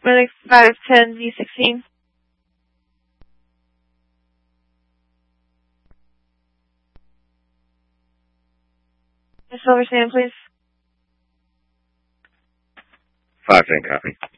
Medic 510 V16. Silver Sand, please. 510, copy.